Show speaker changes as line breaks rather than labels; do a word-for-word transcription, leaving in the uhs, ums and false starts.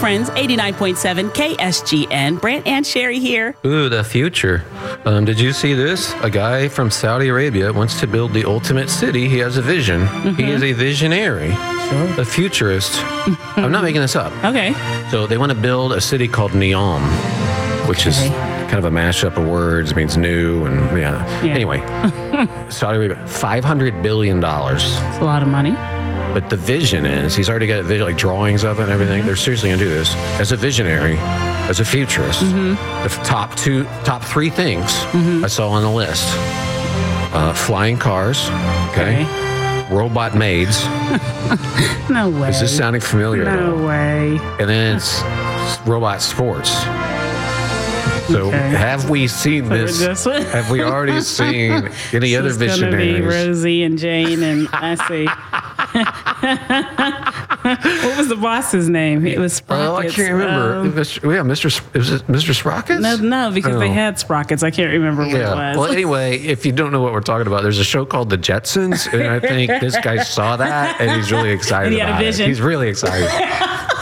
Friends, eighty-nine point seven K S G N. Brant and Sherry here.
Ooh, the future. Um, did you see this? A guy from Saudi Arabia wants to build the ultimate city. He has a vision. Mm-hmm. He is a visionary, sure. a futurist. Mm-hmm. I'm not making this up.
Okay.
So they want to build a city called Neom, which okay. is kind of a mashup of words. It means new and yeah. yeah. Anyway, Saudi Arabia, five hundred billion dollars.
That's a lot of money.
But the vision is, he's already got like drawings of it and everything. Mm-hmm. They're seriously going to do this. As a visionary, as a futurist, mm-hmm. the top two, top three things mm-hmm. I saw on the list. Uh, flying cars, okay? okay. Robot maids.
No way.
Is this sounding familiar?
No way.
And then it's robot sports. So okay. have we seen this? this have we already seen any other visionaries?
It's going to be Rosie and Jane and I see. What was the boss's name? It was Sprockets.
Oh, I can't remember. Um, Mister Yeah, Mister Sp- was it Mister Sprockets?
No, no, because oh. they had Sprockets. I can't remember what
yeah.
it was.
Well, anyway, if you don't know what we're talking about, there's a show called The Jetsons, and I think this guy saw that, and he's really excited
and he had
about
a vision.
it. He's really excited.